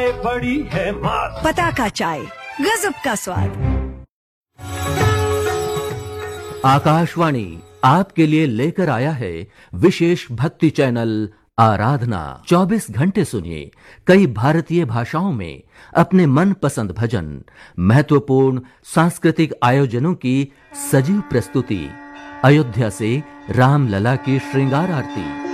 चाय बड़ी है मात। पताका चाय, गजब का स्वाद। आकाशवाणी आपके लिए लेकर आया है विशेष भक्ति चैनल आराधना। 24 घंटे सुनिए कई भारतीय भाषाओं में अपने मनपसंद भजन, महत्वपूर्ण सांस्कृतिक आयोजनों की सजीव प्रस्तुति, अयोध्या से रामलला की श्रृंगार आरती,